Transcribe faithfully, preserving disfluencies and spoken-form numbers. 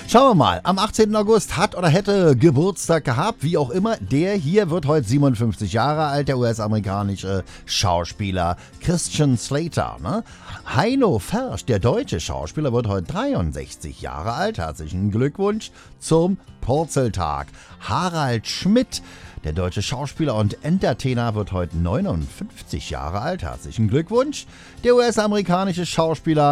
Schauen wir mal, am achtzehnten August hat oder hätte Geburtstag gehabt, wie auch immer. Der hier wird heute siebenundfünfzig Jahre alt, der U S-amerikanische Schauspieler Christian Slater. Ne? Heino Fersch, der deutsche Schauspieler, wird heute dreiundsechzig Jahre alt. Herzlichen Glückwunsch zum Purzeltag. Harald Schmidt, der deutsche Schauspieler und Entertainer, wird heute neunundfünfzig Jahre alt. Herzlichen Glückwunsch. Der U S-amerikanische Schauspieler